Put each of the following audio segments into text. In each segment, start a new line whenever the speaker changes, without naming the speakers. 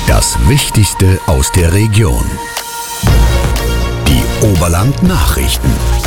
Das Wichtigste aus der Region. Die Oberland-Nachrichten.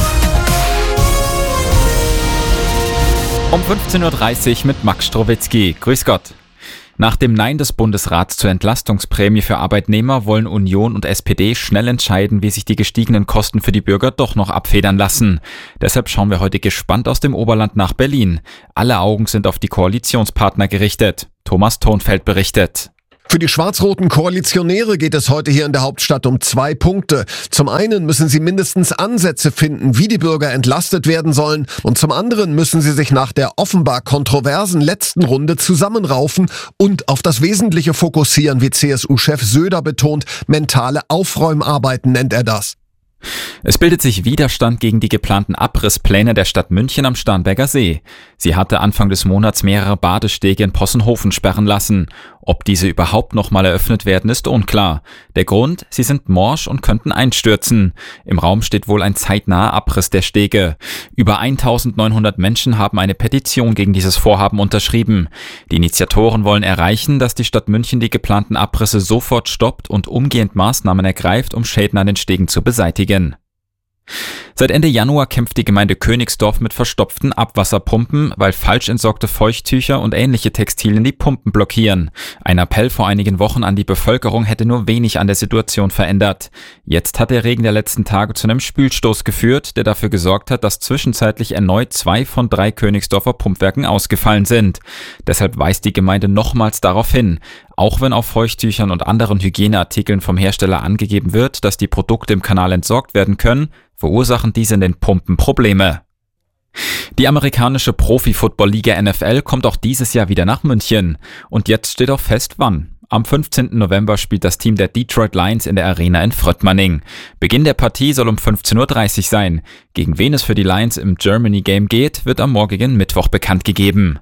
Um 15.30 Uhr mit Max Strowitzki. Grüß Gott. Nach dem Nein des Bundesrats zur Entlastungsprämie für Arbeitnehmer wollen Union und SPD schnell entscheiden, wie sich die gestiegenen Kosten für die Bürger doch noch abfedern lassen. Deshalb schauen wir heute gespannt aus dem Oberland nach Berlin. Alle Augen sind auf die Koalitionspartner gerichtet. Thomas Thonfeld berichtet.
Für die schwarz-roten Koalitionäre geht es heute hier in der Hauptstadt um 2 Punkte. Zum einen müssen sie mindestens Ansätze finden, wie die Bürger entlastet werden sollen. Und zum anderen müssen sie sich nach der offenbar kontroversen letzten Runde zusammenraufen und auf das Wesentliche fokussieren, wie CSU-Chef Söder betont. Mentale Aufräumarbeiten nennt er das.
Es bildet sich Widerstand gegen die geplanten Abrisspläne der Stadt München am Starnberger See. Sie hatte Anfang des Monats mehrere Badestege in Possenhofen sperren lassen. Ob diese überhaupt nochmal eröffnet werden, ist unklar. Der Grund: sie sind morsch und könnten einstürzen. Im Raum steht wohl ein zeitnaher Abriss der Stege. Über 1900 Menschen haben eine Petition gegen dieses Vorhaben unterschrieben. Die Initiatoren wollen erreichen, dass die Stadt München die geplanten Abrisse sofort stoppt und umgehend Maßnahmen ergreift, um Schäden an den Stegen zu beseitigen. Seit Ende Januar kämpft die Gemeinde Königsdorf mit verstopften Abwasserpumpen, weil falsch entsorgte Feuchttücher und ähnliche Textilien die Pumpen blockieren. Ein Appell vor einigen Wochen an die Bevölkerung hätte nur wenig an der Situation verändert. Jetzt hat der Regen der letzten Tage zu einem Spülstoß geführt, der dafür gesorgt hat, dass zwischenzeitlich erneut 2 von 3 Königsdorfer Pumpwerken ausgefallen sind. Deshalb weist die Gemeinde nochmals darauf hin. Auch wenn auf Feuchttüchern und anderen Hygieneartikeln vom Hersteller angegeben wird, dass die Produkte im Kanal entsorgt werden können, verursachen diese in den Pumpen Probleme. Die amerikanische Profi-Football-Liga NFL kommt auch dieses Jahr wieder nach München. Und jetzt steht auch fest, wann. Am 15. November spielt das Team der Detroit Lions in der Arena in Fröttmanning. Beginn der Partie soll um 15.30 Uhr sein. Gegen wen es für die Lions im Germany Game geht, wird am morgigen Mittwoch bekannt gegeben.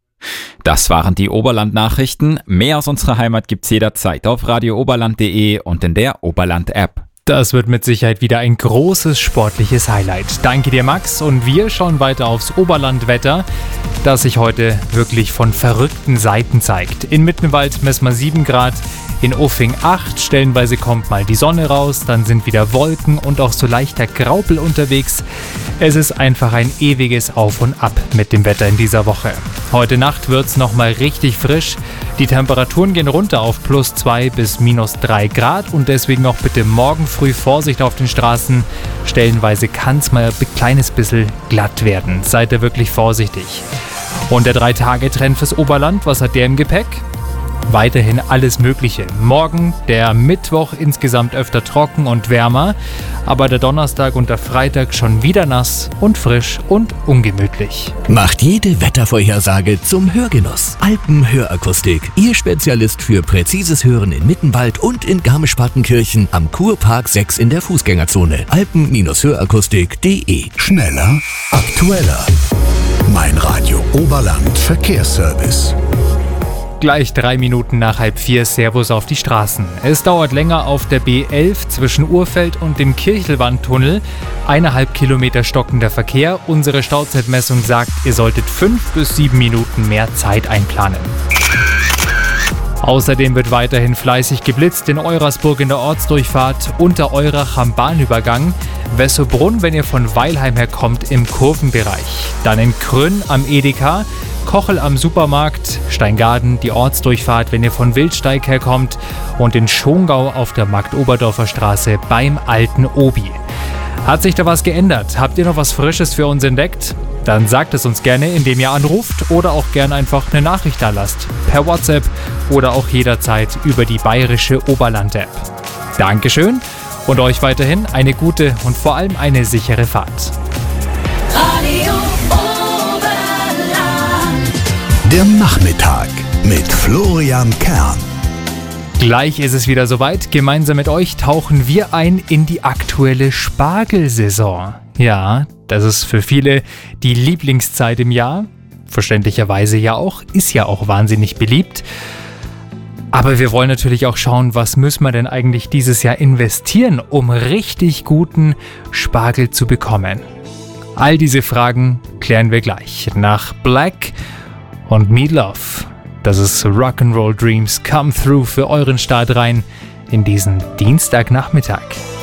Das waren die Oberland-Nachrichten. Mehr aus unserer Heimat gibt's jederzeit auf radiooberland.de und in der Oberland-App.
Das wird mit Sicherheit wieder ein großes sportliches Highlight. Danke dir, Max, und wir schauen weiter aufs Oberlandwetter, das sich heute wirklich von verrückten Seiten zeigt. In Mittenwald messen wir 7 Grad, in Uffing 8, stellenweise kommt mal die Sonne raus, dann sind wieder Wolken und auch so leichter Graupel unterwegs. Es ist einfach ein ewiges Auf und Ab mit dem Wetter in dieser Woche. Heute Nacht wird's nochmal richtig frisch. Die Temperaturen gehen runter auf +2 bis -3 Grad und deswegen auch bitte morgen früh Vorsicht auf den Straßen. Stellenweise kann's mal ein kleines bisschen glatt werden. Seid ihr wirklich vorsichtig. Und der 3-Tage-Trend fürs Oberland, was hat der im Gepäck? Weiterhin alles Mögliche. Morgen, der Mittwoch, insgesamt öfter trocken und wärmer, aber der Donnerstag und der Freitag schon wieder nass und frisch und ungemütlich.
Macht jede Wettervorhersage zum Hörgenuss. Alpenhörakustik, Ihr Spezialist für präzises Hören in Mittenwald und in Garmisch-Partenkirchen am Kurpark 6 in der Fußgängerzone. Alpen-Hörakustik.de. Schneller, aktueller. Mein Radio Oberland Verkehrsservice.
Gleich 3 Minuten nach 3:30 Servus auf die Straßen. Es dauert länger auf der B11 zwischen Urfeld und dem Kirchelwandtunnel. 1,5 Kilometer stockender Verkehr. Unsere Stauzeitmessung sagt, ihr solltet 5 bis 7 Minuten mehr Zeit einplanen. Außerdem wird weiterhin fleißig geblitzt in Eurasburg in der Ortsdurchfahrt, unter Eurach am Bahnübergang, Wessobrunn, wenn ihr von Weilheim her kommt, im Kurvenbereich. Dann in Krünn am Edeka, Kochel am Supermarkt, Steingaden die Ortsdurchfahrt, wenn ihr von Wildsteig herkommt, und in Schongau auf der Markt-Oberdorfer Straße beim alten Obi. Hat sich da was geändert? Habt ihr noch was Frisches für uns entdeckt? Dann sagt es uns gerne, indem ihr anruft oder auch gerne einfach eine Nachricht da lasst. Per WhatsApp oder auch jederzeit über die bayerische Oberland-App. Dankeschön und euch weiterhin eine gute und vor allem eine sichere Fahrt.
Radio Oberland.
Der Nachmittag mit Florian Kern.
Gleich ist es wieder soweit. Gemeinsam mit euch tauchen wir ein in die aktuelle Spargelsaison. Ja, das ist für viele die Lieblingszeit im Jahr. Verständlicherweise ja auch, ist ja auch wahnsinnig beliebt. Aber wir wollen natürlich auch schauen, was müssen wir denn eigentlich dieses Jahr investieren, um richtig guten Spargel zu bekommen. All diese Fragen klären wir gleich nach Black und Meatloaf. Das ist Rock'n'Roll Dreams Come Through für euren Start rein in diesen Dienstagnachmittag.